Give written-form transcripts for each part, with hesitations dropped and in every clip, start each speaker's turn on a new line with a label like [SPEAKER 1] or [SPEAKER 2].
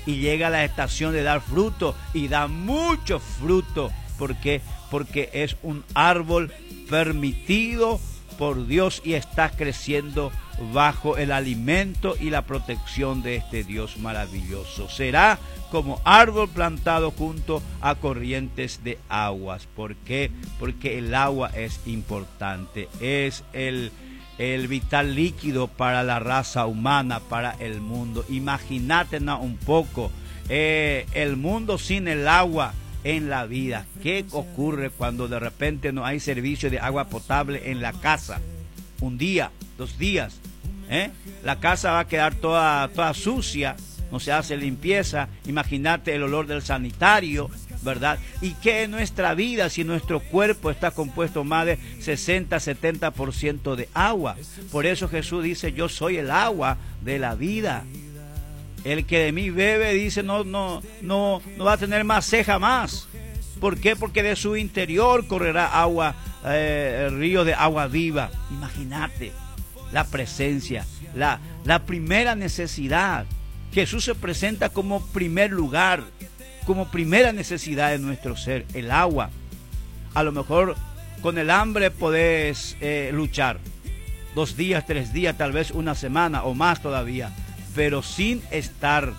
[SPEAKER 1] y llega la estación de dar fruto y da mucho fruto. ¿Por qué? Porque es un árbol permitido por Dios y está creciendo bajo el alimento y la protección de este Dios maravilloso. Será como árbol plantado junto a corrientes de aguas. ¿Por qué? Porque el agua es importante, es el vital líquido para la raza humana, para el mundo. Imagínate un poco el mundo sin el agua en la vida. ¿Qué ocurre cuando de repente no hay servicio de agua potable en la casa? Un día, 2 días, la casa va a quedar toda sucia, no se hace limpieza. Imagínate el olor del sanitario, ¿verdad? Y que en nuestra vida, si nuestro cuerpo está compuesto más de 60-70% de agua. Por eso Jesús dice: yo soy el agua de la vida. El que de mí bebe, dice, no va a tener más sed jamás. ¿Por qué? Porque de su interior correrá agua, río de agua viva. Imagínate la presencia, la primera necesidad. Jesús se presenta como primer lugar, como primera necesidad de nuestro ser, el agua. A lo mejor con el hambre podés luchar 2 días, 3 días, tal vez una semana o más todavía, pero sin estar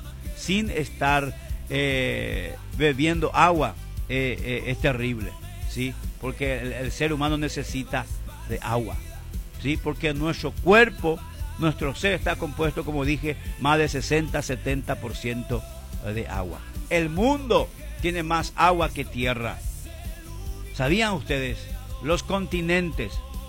[SPEAKER 1] bebiendo agua es terrible, ¿sí? Porque el ser humano necesita de agua, ¿sí? Porque nuestro cuerpo, nuestro ser está compuesto, como dije, más de 60-70% de agua. El mundo tiene más agua que tierra. ¿Sabían ustedes? Los continentes,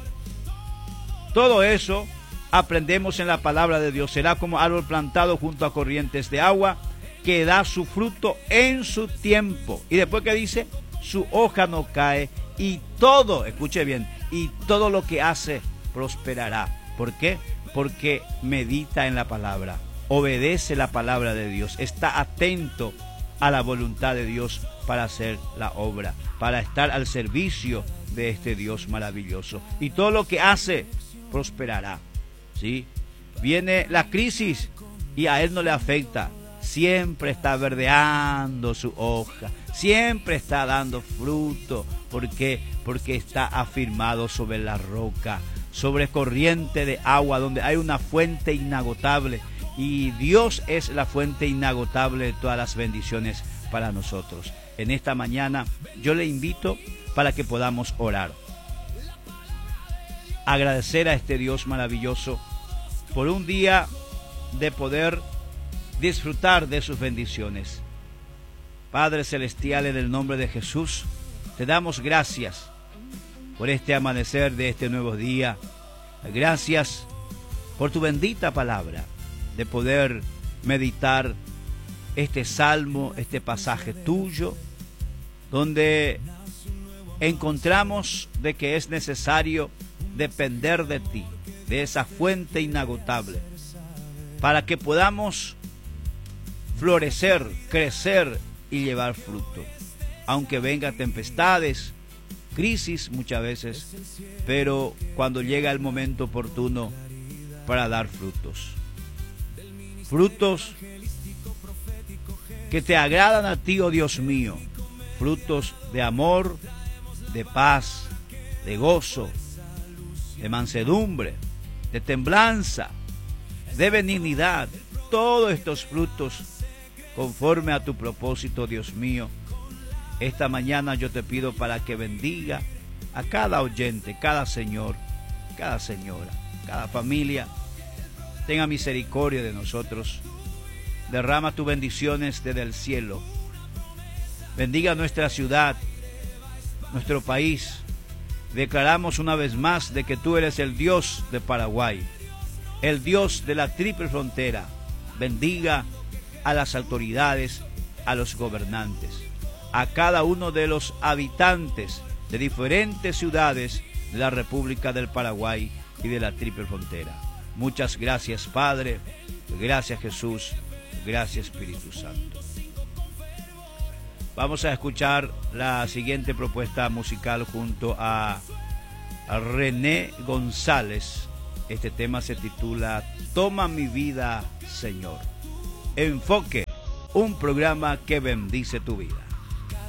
[SPEAKER 1] todo eso aprendemos en la palabra de Dios. Será como árbol plantado junto a corrientes de agua, que da su fruto en su tiempo. Y después que dice, su hoja no cae, y todo, escuche bien, y todo lo que hace prosperará. ¿Por qué? Porque medita en la palabra, obedece la palabra de Dios, está atento a la voluntad de Dios para hacer la obra, para estar al servicio de este Dios maravilloso. Y todo lo que hace prosperará, ¿sí? Viene la crisis y a él no le afecta. Siempre está verdeando su hoja, siempre está dando fruto. ¿Por qué? Porque está afirmado sobre la roca, sobre corriente de agua, donde hay una fuente inagotable. Y Dios es la fuente inagotable de todas las bendiciones para nosotros. En esta mañana yo le invito para que podamos orar. Agradecer a este Dios maravilloso por un día de poder disfrutar de sus bendiciones. Padre Celestial, en el nombre de Jesús, te damos gracias por este amanecer de este nuevo día. Gracias por tu bendita palabra, de poder meditar este salmo, este pasaje tuyo, donde encontramos de que es necesario depender de ti, de esa fuente inagotable, para que podamos florecer, crecer y llevar fruto. Aunque vengan tempestades, crisis muchas veces, pero cuando llega el momento oportuno para dar frutos. Frutos que te agradan a ti, oh Dios mío. Frutos de amor, de paz, de gozo, de mansedumbre, de templanza, de benignidad. Todos estos frutos conforme a tu propósito, Dios mío. Esta mañana yo te pido para que bendiga a cada oyente, cada señor, cada señora, cada familia. Tenga misericordia de nosotros. Derrama tus bendiciones desde el cielo. Bendiga nuestra ciudad, nuestro país. Declaramos una vez más de que tú eres el Dios de Paraguay, el Dios de la triple frontera. Bendiga a las autoridades, a los gobernantes, a cada uno de los habitantes de diferentes ciudades de la República del Paraguay y de la triple frontera. Muchas gracias, Padre. Gracias, Jesús. Gracias, Espíritu Santo. Vamos a escuchar la siguiente propuesta musical junto a René González. Este tema se titula Toma mi vida, Señor. Enfoque un programa que bendice tu vida.